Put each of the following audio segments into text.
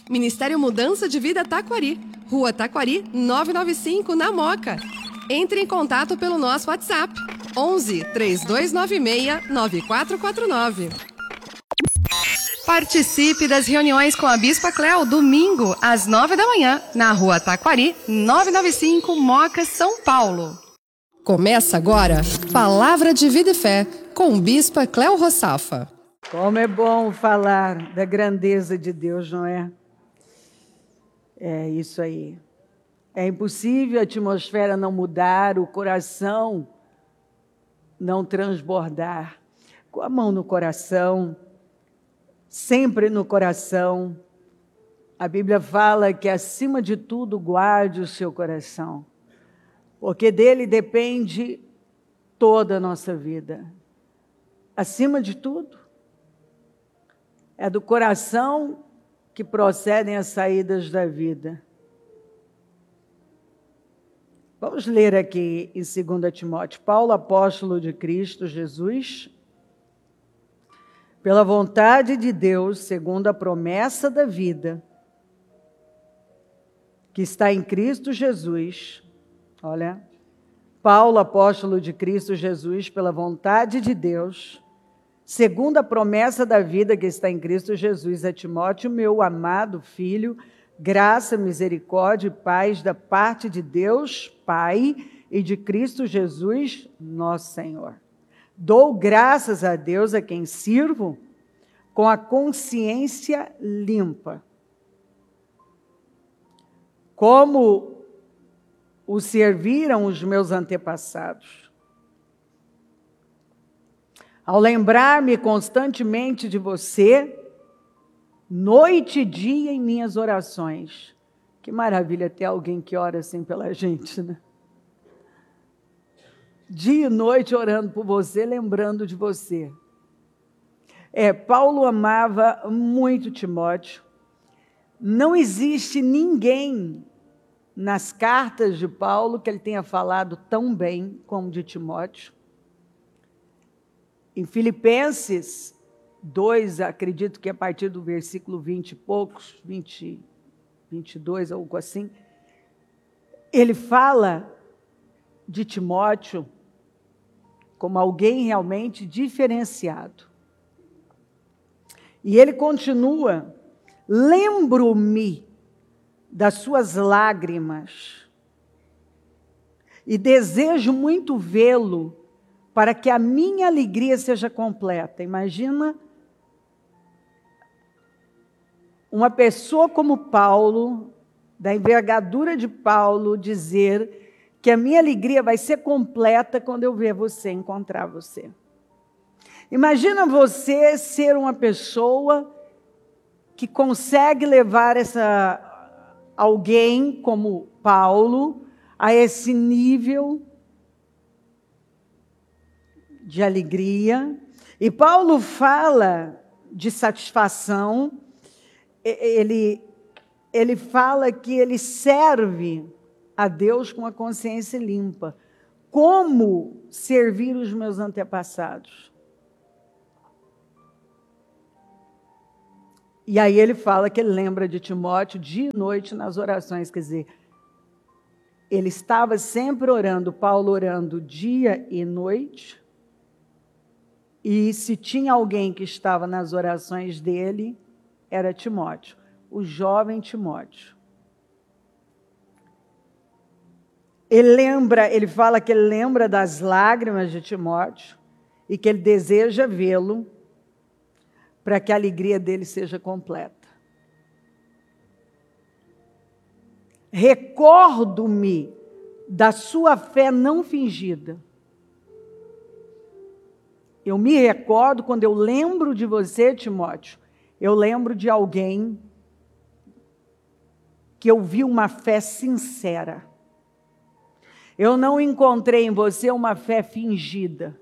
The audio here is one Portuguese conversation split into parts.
Ministério Mudança de Vida Taquari, Rua Taquari, 995, na Moca. Entre em contato pelo nosso WhatsApp, 11 3296 9449. Participe das reuniões com a Bispa Cléo, domingo, às 9 da manhã, na Rua Taquari, 995, Moca, São Paulo. Começa agora, Palavra de Vida e Fé, com Bispa Cléo Rossafa. Como é bom falar da grandeza de Deus, não é? É isso aí. É impossível a atmosfera não mudar, o coração não transbordar. Com a mão no coração, sempre no coração. A Bíblia fala que, acima de tudo, guarde o seu coração, porque dele depende toda a nossa vida. Acima de tudo, é do coração que procedem as saídas da vida. Vamos ler aqui em 2 Timóteo. Paulo, apóstolo de Cristo Jesus, pela vontade de Deus, segundo a promessa da vida, que está em Cristo Jesus. Olha, Paulo, apóstolo de Cristo Jesus, pela vontade de Deus, segundo a promessa da vida que está em Cristo Jesus, a Timóteo, meu amado filho, graça, misericórdia e paz da parte de Deus, Pai, e de Cristo Jesus, nosso Senhor. Dou graças a Deus, a quem sirvo, com a consciência limpa. Como o serviram os meus antepassados. Ao lembrar-me constantemente de você, noite e dia em minhas orações. Que maravilha ter alguém que ora assim pela gente, né? Dia e noite orando por você, lembrando de você. Paulo amava muito Timóteo. Não existe ninguém nas cartas de Paulo que ele tenha falado tão bem como de Timóteo. Em Filipenses 2, acredito que a partir do versículo 20 e poucos, 20, 22, algo assim, ele fala de Timóteo como alguém realmente diferenciado. E ele continua: lembro-me das suas lágrimas e desejo muito vê-lo para que a minha alegria seja completa. Imagina uma pessoa como Paulo, da envergadura de Paulo, dizer que a minha alegria vai ser completa quando eu ver você, encontrar você. Imagina você ser uma pessoa que consegue levar alguém como Paulo a esse nível de alegria. E Paulo fala de satisfação, ele fala que ele serve a Deus com a consciência limpa. Como servir os meus antepassados? E aí ele fala que ele lembra de Timóteo dia e noite nas orações, quer dizer, ele estava sempre orando, Paulo orando dia e noite. E se tinha alguém que estava nas orações dele, era Timóteo, o jovem Timóteo. Ele fala que ele lembra das lágrimas de Timóteo e que ele deseja vê-lo para que a alegria dele seja completa. Recordo-me da sua fé não fingida. Eu me recordo, quando eu lembro de você, Timóteo, eu lembro de alguém que eu vi uma fé sincera. Eu não encontrei em você uma fé fingida.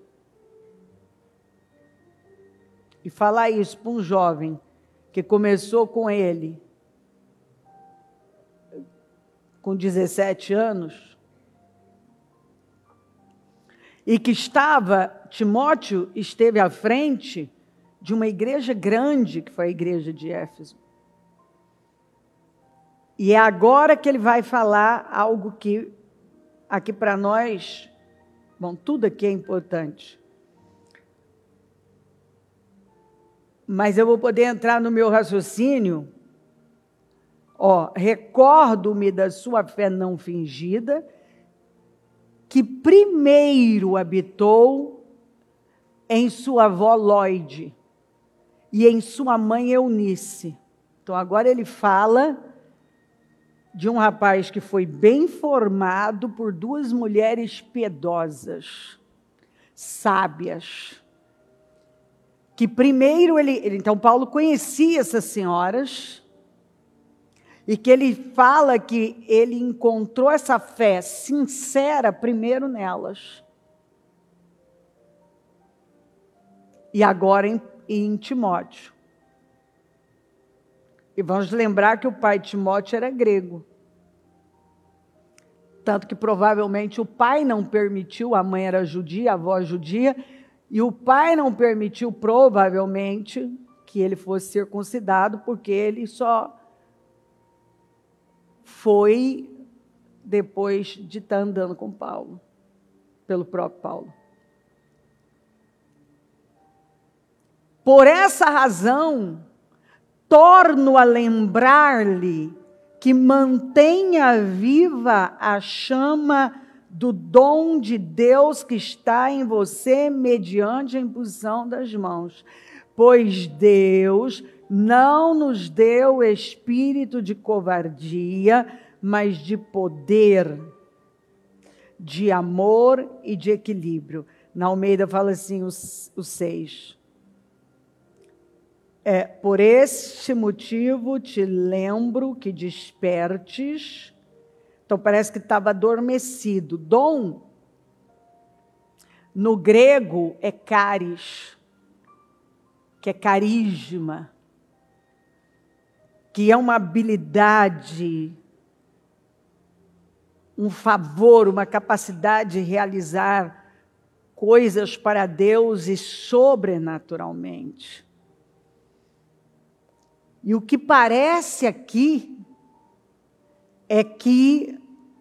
E falar isso para um jovem que começou com ele com 17 anos e que Timóteo esteve à frente de uma igreja grande, que foi a igreja de Éfeso. E é agora que ele vai falar algo que aqui para nós, bom, tudo aqui é importante. Mas eu vou poder entrar no meu raciocínio. Recordo-me da sua fé não fingida, que primeiro habitou em sua avó Lóide e em sua mãe Eunice. Então agora ele fala de um rapaz que foi bem formado por duas mulheres piedosas, sábias, que primeiro então Paulo conhecia essas senhoras, e que ele fala que ele encontrou essa fé sincera primeiro nelas. E agora em Timóteo. E vamos lembrar que o pai de Timóteo era grego. Tanto que provavelmente o pai não permitiu, a mãe era judia, a avó judia, e o pai não permitiu provavelmente que ele fosse circuncidado, porque ele só foi depois de estar andando com Paulo, pelo próprio Paulo. Por essa razão, torno a lembrar-lhe que mantenha viva a chama do dom de Deus que está em você mediante a imposição das mãos. Pois Deus não nos deu espírito de covardia, mas de poder, de amor e de equilíbrio. Na Almeida fala assim, o 6. Por este motivo te lembro que despertes. Então parece que estava adormecido. Dom, no grego, é caris, que é carisma, que é uma habilidade, um favor, uma capacidade de realizar coisas para Deus e sobrenaturalmente. E o que parece aqui é que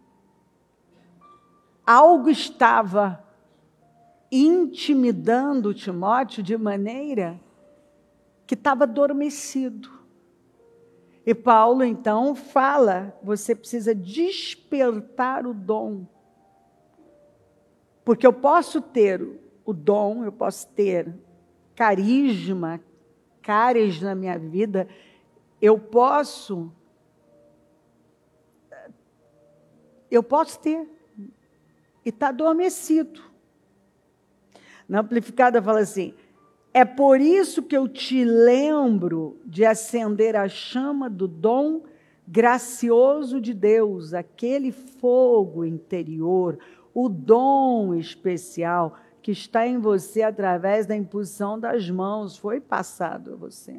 algo estava intimidando Timóteo de maneira que estava adormecido. E Paulo, então, fala, você precisa despertar o dom. Porque eu posso ter o dom, eu posso ter carisma, caris na minha vida, eu posso ter, e está adormecido. Na Amplificada fala assim, é por isso que eu te lembro de acender a chama do dom gracioso de Deus, aquele fogo interior, o dom especial que está em você através da imposição das mãos, foi passado a você.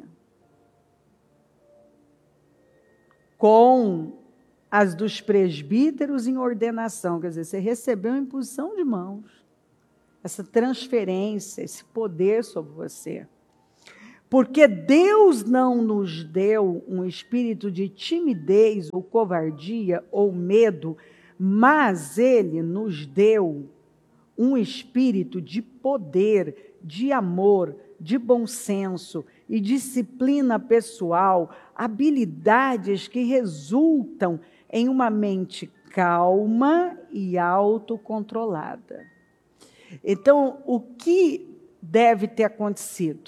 Com as dos presbíteros em ordenação, quer dizer, você recebeu a imposição de mãos. Essa transferência, esse poder sobre você. Porque Deus não nos deu um espírito de timidez ou covardia ou medo, mas Ele nos deu um espírito de poder, de amor, de bom senso e disciplina pessoal, habilidades que resultam em uma mente calma e autocontrolada. Então, o que deve ter acontecido?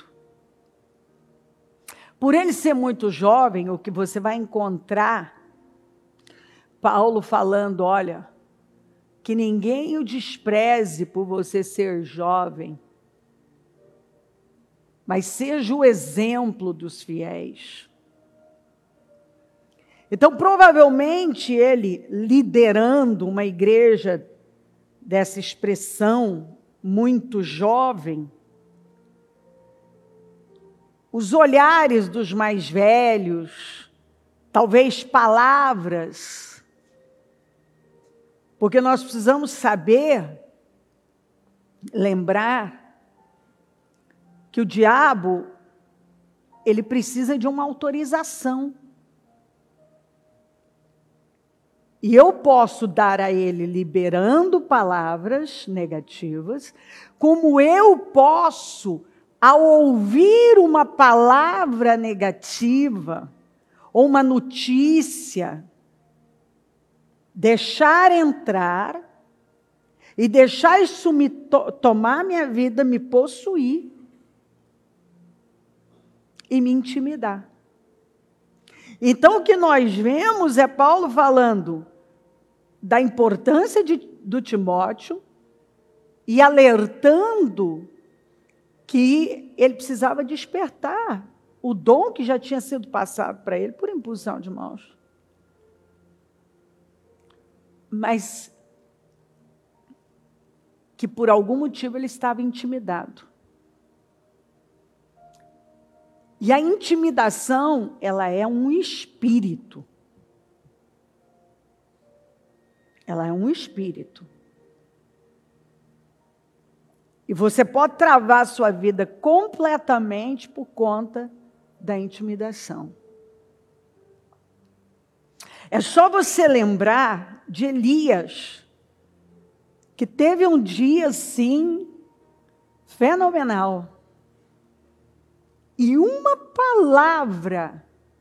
Por ele ser muito jovem, o que você vai encontrar, Paulo falando, olha, que ninguém o despreze por você ser jovem, mas seja o exemplo dos fiéis. Então, provavelmente, ele liderando uma igreja dessa expressão, muito jovem, os olhares dos mais velhos, talvez palavras, porque nós precisamos saber, lembrar, que o diabo, ele precisa de uma autorização. E eu posso dar a ele liberando palavras negativas, como eu posso, ao ouvir uma palavra negativa, ou uma notícia, deixar entrar e deixar isso tomar minha vida, me possuir e me intimidar. Então, o que nós vemos é Paulo falando da importância do Timóteo e alertando que ele precisava despertar o dom que já tinha sido passado para ele por imposição de mãos. Mas que por algum motivo ele estava intimidado. E a intimidação, ela é um espírito. Ela é um espírito. E você pode travar a sua vida completamente por conta da intimidação. É só você lembrar de Elias, que teve um dia, assim, fenomenal. E uma palavra,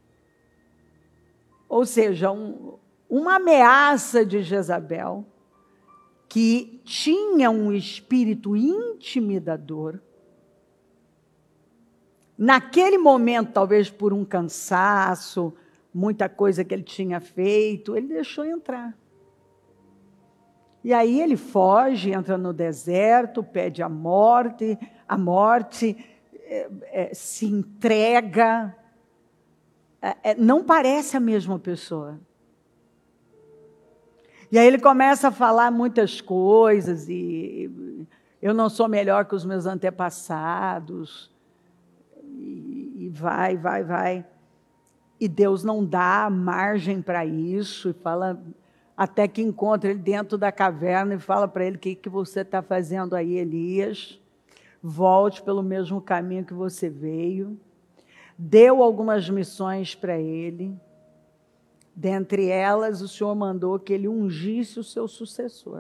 ou seja, uma ameaça de Jezabel, que tinha um espírito intimidador, naquele momento, talvez por um cansaço, muita coisa que ele tinha feito, ele deixou entrar. E aí ele foge, entra no deserto, pede a morte, se entrega, não parece a mesma pessoa. E aí ele começa a falar muitas coisas, e eu não sou melhor que os meus antepassados, e vai. E Deus não dá margem para isso, e fala, até que encontra ele dentro da caverna e fala para ele: o que você está fazendo aí, Elias? Volte pelo mesmo caminho que você veio. Deu algumas missões para ele. Dentre elas, o Senhor mandou que ele ungisse o seu sucessor.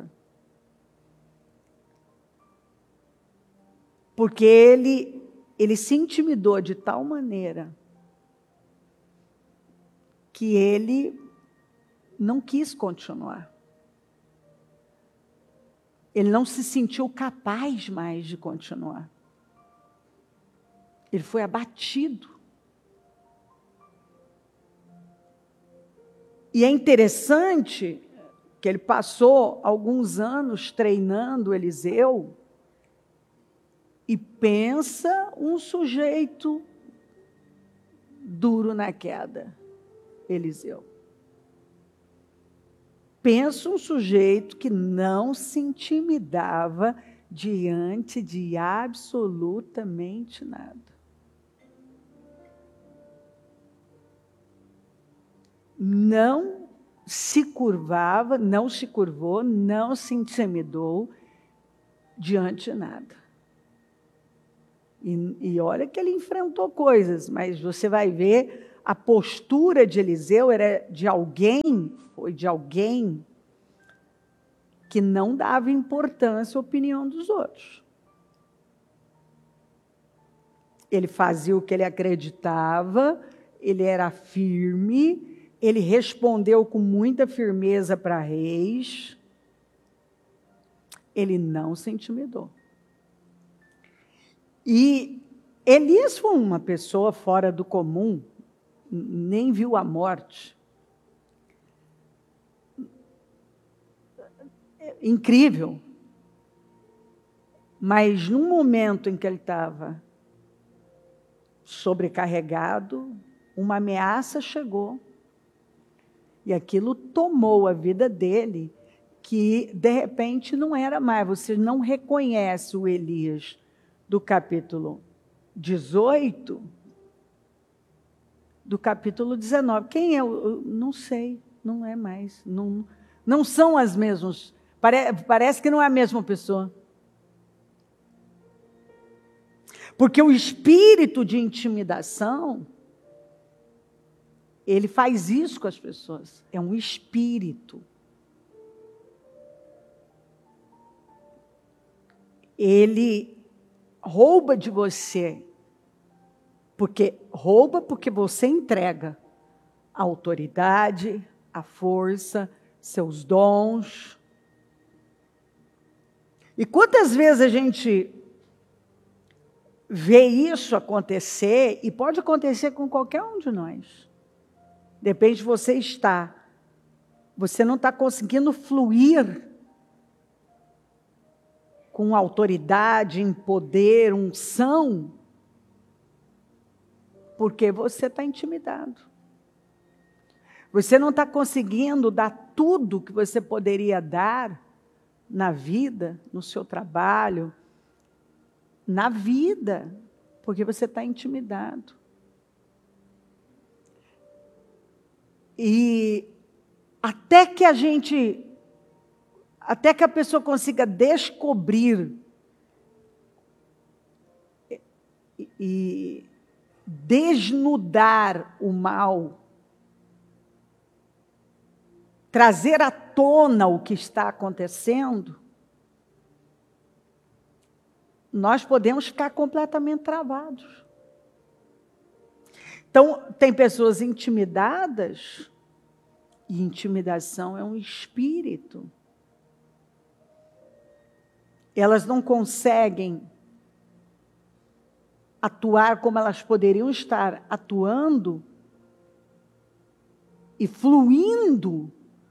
Porque ele se intimidou de tal maneira que ele não quis continuar. Ele não se sentiu capaz mais de continuar. Ele foi abatido. E é interessante que ele passou alguns anos treinando Eliseu, e pensa um sujeito duro na queda, Eliseu. Pensa um sujeito que não se intimidava diante de absolutamente nada. Não se curvava, não se curvou, não se intimidou diante de nada. E olha que ele enfrentou coisas, mas você vai ver, a postura de Eliseu foi de alguém que não dava importância à opinião dos outros. Ele fazia o que ele acreditava, ele era firme, ele respondeu com muita firmeza para reis, ele não se intimidou. E Elias foi uma pessoa fora do comum, nem viu a morte. Incrível. Mas num momento em que ele estava sobrecarregado, uma ameaça chegou. E aquilo tomou a vida dele, que de repente não era mais. Você não reconhece o Elias do capítulo 18, do capítulo 19. Quem é? Eu não sei, não é mais. Não são as mesmas. Parece que não é a mesma pessoa. Porque o espírito de intimidação Ele faz isso com as pessoas. É um espírito. Ele rouba de você. Rouba porque você entrega a autoridade, a força, seus dons. E quantas vezes a gente vê isso acontecer, e pode acontecer com qualquer um de nós. De repente você não está conseguindo fluir com autoridade, em poder, unção, porque você está intimidado. Você não está conseguindo dar tudo que você poderia dar na vida, no seu trabalho, na vida, porque você está intimidado. E até que a pessoa consiga descobrir e desnudar o mal, trazer à tona o que está acontecendo, nós podemos ficar completamente travados. Então, tem pessoas intimidadas, e intimidação é um espírito. Elas não conseguem atuar como elas poderiam estar atuando e fluindo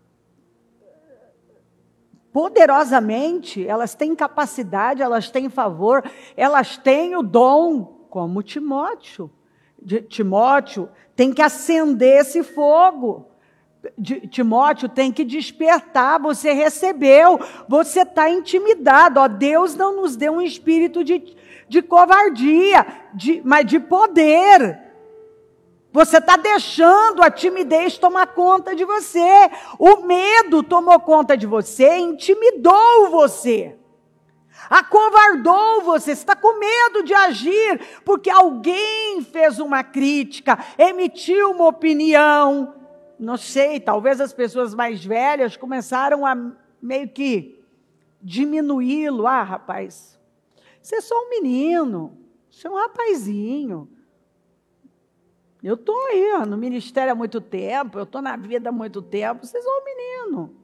poderosamente. Elas têm capacidade, elas têm favor, elas têm o dom, como Timóteo. Timóteo tem que acender esse fogo. Timóteo tem que despertar. Você recebeu, você está intimidado. Ó, Deus não nos deu um espírito de covardia, mas de poder. Você está deixando a timidez tomar conta de você. O medo tomou conta de você, intimidou você. Acovardou você, você está com medo de agir, porque alguém fez uma crítica, emitiu uma opinião. Não sei, talvez as pessoas mais velhas começaram a meio que diminuí-lo. Ah, rapaz, você é só um menino, você é um rapazinho. Eu estou aí no ministério há muito tempo, eu estou na vida há muito tempo, você é só um menino.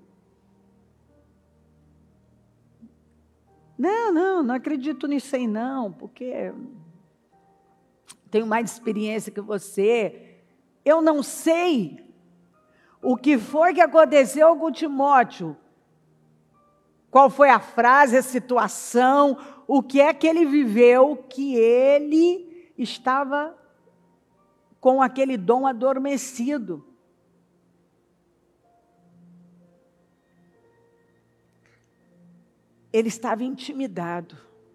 Não acredito nisso aí não, porque tenho mais experiência que você. Eu não sei o que foi que aconteceu com Timóteo. Qual foi a frase, a situação, o que é que ele viveu, que ele estava com aquele dom adormecido. Ele estava intimidado.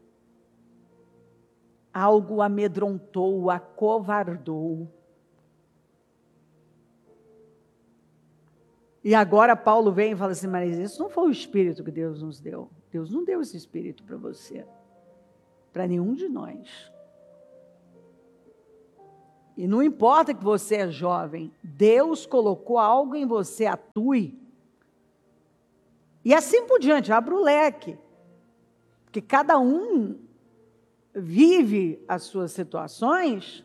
Algo o amedrontou, o acovardou. E agora Paulo vem e fala assim, mas isso não foi o espírito que Deus nos deu. Deus não deu esse espírito para você, para nenhum de nós. E não importa que você é jovem, Deus colocou algo em você, atue. E assim por diante, abra o leque. Porque cada um vive as suas situações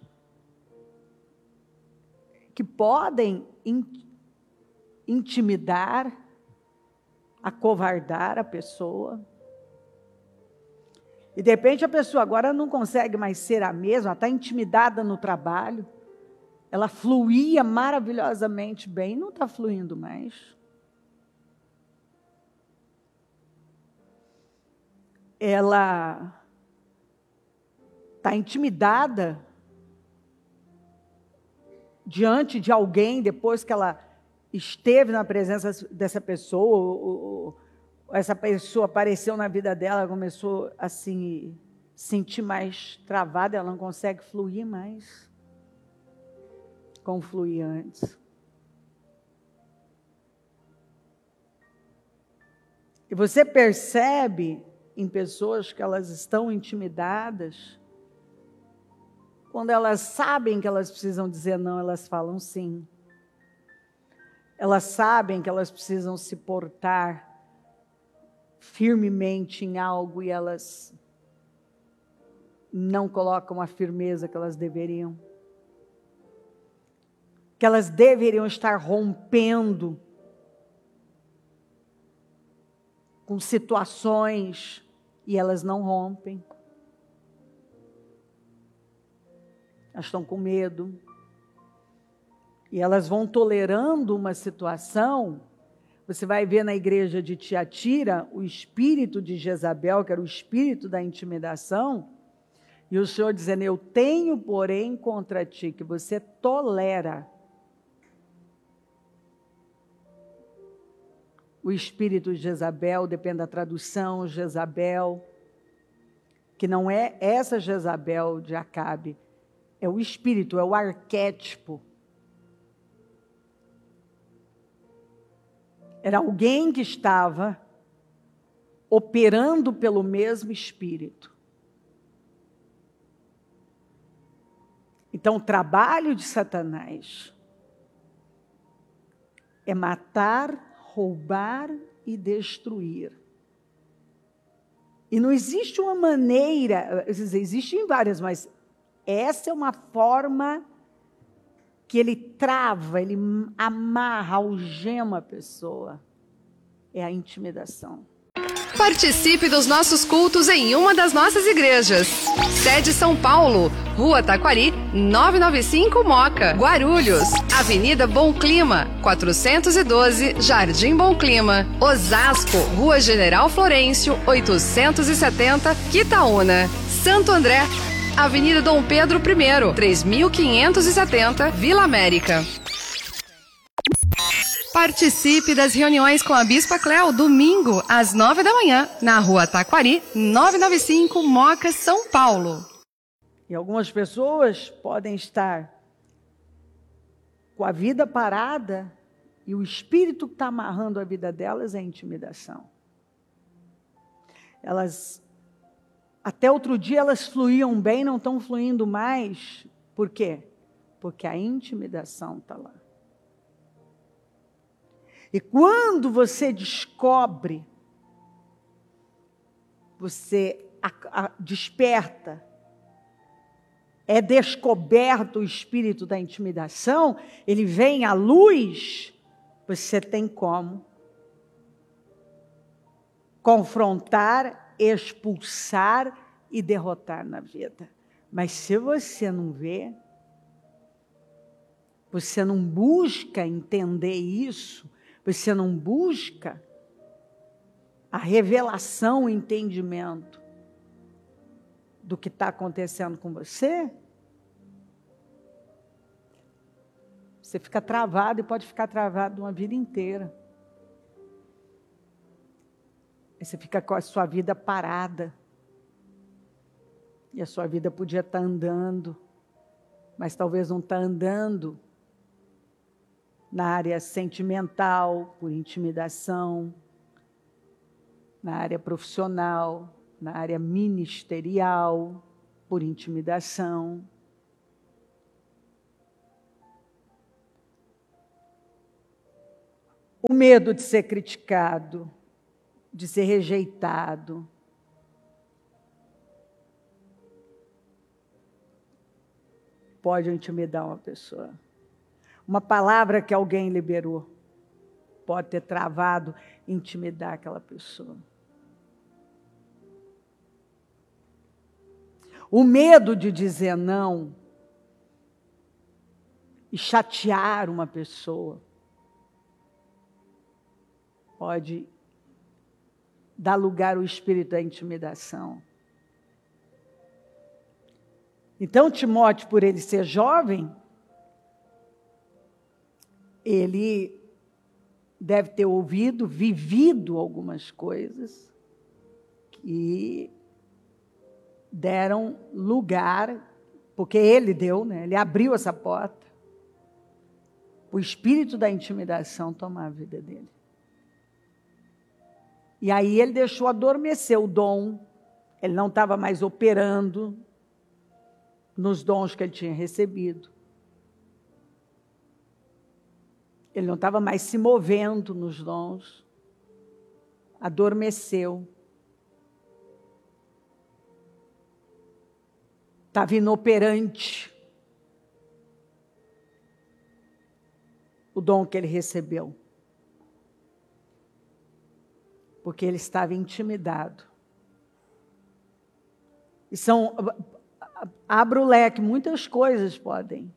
que podem intimidar, acovardar a pessoa. E de repente a pessoa agora não consegue mais ser a mesma, está intimidada no trabalho. Ela fluía maravilhosamente bem, não está fluindo mais. Ela está intimidada diante de alguém, depois que ela esteve na presença dessa pessoa, ou essa pessoa apareceu na vida dela, começou a se sentir mais travada, ela não consegue fluir mais como fluía antes. E você percebe em pessoas que elas estão intimidadas, quando elas sabem que elas precisam dizer não, elas falam sim. Elas sabem que elas precisam se portar firmemente em algo e elas não colocam a firmeza que elas deveriam. Que elas deveriam estar rompendo com situações e elas não rompem. Elas estão com medo. E elas vão tolerando uma situação. Você vai ver na igreja de Tiatira o espírito de Jezabel, que era o espírito da intimidação, e o Senhor dizendo: eu tenho, porém, contra ti, que você tolera o espírito de Jezabel, depende da tradução, Jezabel, que não é essa Jezabel de Acabe, é o espírito, é o arquétipo. Era alguém que estava operando pelo mesmo espírito. Então, o trabalho de Satanás é matar, roubar e destruir. E não existe uma maneira, existem várias, mas essa é uma forma que ele trava, ele amarra, algema a pessoa. É a intimidação. Participe dos nossos cultos em uma das nossas igrejas. Sede São Paulo, Rua Taquari, 995 Moca. Guarulhos, Avenida Bom Clima, 412, Jardim Bom Clima. Osasco, Rua General Florencio, 870, Quitaúna. Santo André, Avenida Dom Pedro I, 3570, Vila América. Participe das reuniões com a Bispa Cléo, domingo, às 9 da manhã, na Rua Taquari, 995, Moca, São Paulo. E algumas pessoas podem estar com a vida parada e o espírito que está amarrando a vida delas é a intimidação. Elas, até outro dia elas fluíam bem, não estão fluindo mais. Por quê? Porque a intimidação está lá. E quando você descobre, você desperta, é descoberto o espírito da intimidação, ele vem à luz, você tem como confrontar, expulsar e derrotar na vida. Mas se você não vê, você não busca entender isso, você não busca a revelação, o entendimento do que está acontecendo com você, você fica travado e pode ficar travado uma vida inteira. Aí você fica com a sua vida parada. E a sua vida podia estar andando, mas talvez não está andando na área sentimental, por intimidação, na área profissional, na área ministerial, por intimidação. O medo de ser criticado, de ser rejeitado. Pode intimidar uma pessoa. Uma palavra que alguém liberou pode ter travado, intimidar aquela pessoa. O medo de dizer não e chatear uma pessoa pode dar lugar ao espírito da intimidação. Então, Timóteo, por ele ser jovem, ele deve ter ouvido, vivido algumas coisas que deram lugar, porque ele deu, né? Ele abriu essa porta, o espírito da intimidação tomar a vida dele. E aí ele deixou adormecer o dom, ele não estava mais operando nos dons que ele tinha recebido. Ele não estava mais se movendo nos dons. Adormeceu. Estava inoperante o dom que ele recebeu. Porque ele estava intimidado. E abra o leque, muitas coisas podem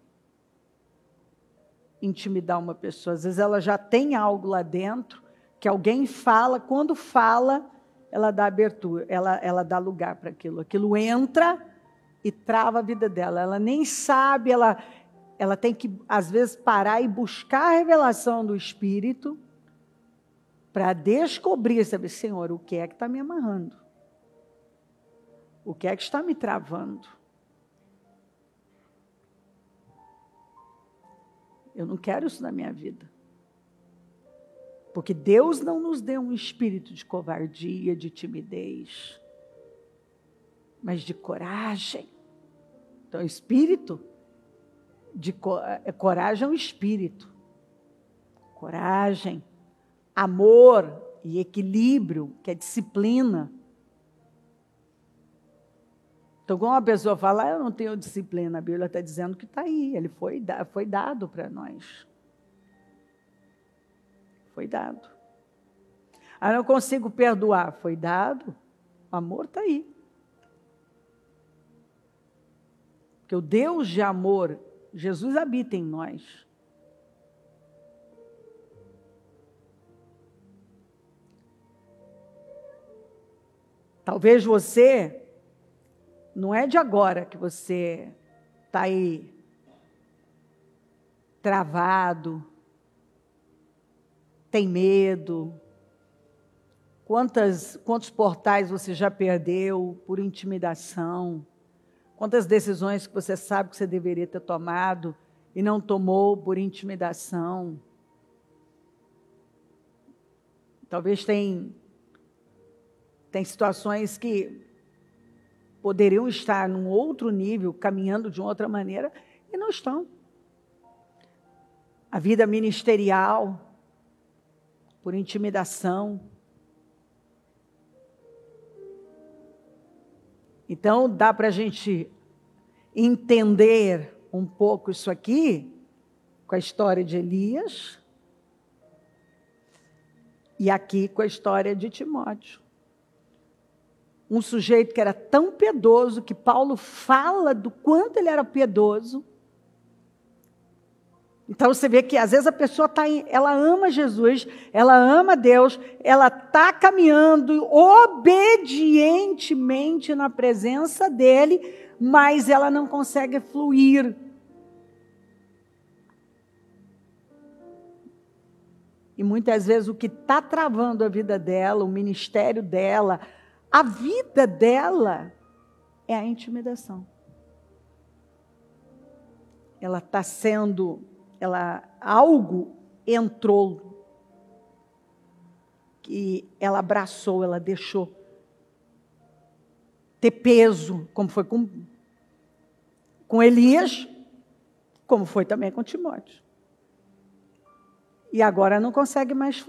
intimidar uma pessoa. Às vezes ela já tem algo lá dentro, que alguém fala, quando fala, ela dá abertura, ela dá lugar para aquilo. Aquilo entra e trava a vida dela. Ela nem sabe, ela tem que, às vezes, parar e buscar a revelação do Espírito para descobrir, sabe, Senhor, o que é que está me amarrando? O que é que está me travando? Eu não quero isso na minha vida. Porque Deus não nos deu um espírito de covardia, de timidez, mas de coragem. Então, espírito de coragem é um espírito. Coragem, amor e equilíbrio, que é disciplina. Então, quando uma pessoa fala, eu não tenho disciplina, a Bíblia está dizendo que está aí, ele foi dado para nós. Foi dado. Eu não consigo perdoar, foi dado, o amor está aí. Porque o Deus de amor, Jesus habita em nós. Talvez você, não é de agora que você está aí travado, tem medo. Quantos portais você já perdeu por intimidação? Quantas decisões que você sabe que você deveria ter tomado e não tomou por intimidação? Talvez tem situações que poderiam estar num outro nível, caminhando de uma outra maneira, e não estão. A vida ministerial, por intimidação. Então, dá para a gente entender um pouco isso aqui, com a história de Elias, e aqui com a história de Timóteo. Um sujeito que era tão piedoso, que Paulo fala do quanto ele era piedoso. Então você vê que às vezes a pessoa ela ama Jesus, ela ama Deus, ela está caminhando obedientemente na presença dele, mas ela não consegue fluir. E muitas vezes o que está travando a vida dela, o ministério dela, a vida dela é a intimidação. Ela está sendo, algo entrou, que ela abraçou, ela deixou ter peso, como foi com Elias, como foi também com Timóteo. E agora não consegue mais fluir.